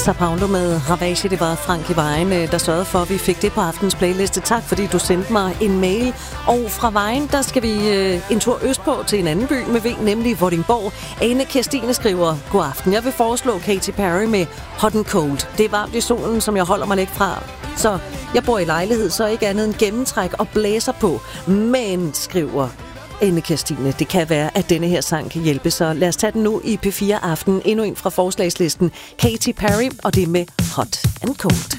Sao Paulo med Ravage. Det var Frank i Vejen, der sørgede for, at vi fik det på aftens playliste. Tak, fordi du sendte mig en mail. Og fra Vejen, der skal vi en tur østpå til en anden by med V, nemlig Vordingborg. Ane Kirstine skriver, god aften. Jeg vil foreslå Katy Perry med Hot and Cold. Det er varmt i solen, som jeg holder mig lidt fra. Så jeg bor i lejlighed, så ikke andet end gennemtræk og blæser på. Men, skriver Ane Kirstine, det kan være, at denne her sang kan hjælpe, så lad os tage den nu i P4 Aften. Endnu en fra forslagslisten, Katy Perry, og det med Hot and Cold.